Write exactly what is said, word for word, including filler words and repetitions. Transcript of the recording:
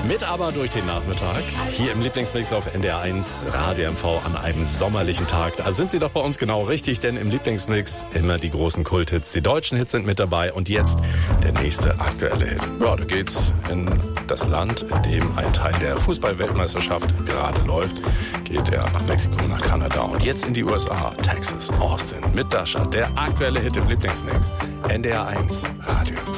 Mit aber durch den Nachmittag. Hier im Lieblingsmix auf N D R eins Radio M V an einem sommerlichen Tag. Da sind Sie doch bei uns genau richtig, denn im Lieblingsmix immer die großen Kulthits. Die deutschen Hits sind mit dabei und jetzt der nächste aktuelle Hit. Ja, da geht's in das Land, in dem ein Teil der Fußball-Weltmeisterschaft gerade läuft. Geht er nach Mexiko, nach Kanada und jetzt in die U S A, Texas, Austin mit Dasha. Der aktuelle Hit im Lieblingsmix. N D R eins Radio M V.